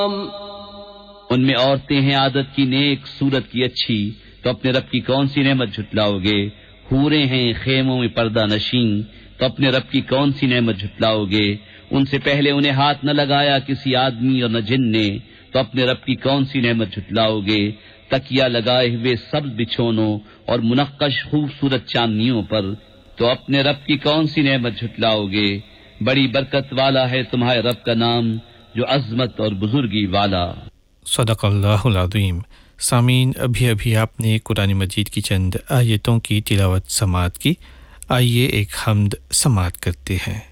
उनमें औरतें हैं आदत की नेक, सूरत की अच्छी, तो अपने रब की कौन सी नेमत झुटलाओगे। हूरें हैं खेमों में पर्दा नशीं, तो अपने रब की कौन सी नेमत झुटलाओगे। उनसे पहले उन्हें हाथ न लगाया किसी आदमी और न जिन ने, तो अपने रब की कौन सी नेमत झुटलाओगे। तकिया लगाए हुए सब्ज बिछोनों और मुनक्कश खूबसूरत चांदनियों पर, तो अपने रब की कौन सी नेमत झुटलाओगे। बड़ी बरकत वाला है तुम्हारे रब का नाम, जो अज़मत और बुजुर्गी वाला। सदक़ल्लाहुल अज़ीम। सामीन, अभी अभी आपने कुरान मजीद की चंद आयतों की तिलावत समाअत की। आइए एक हम्द समाअत करते हैं।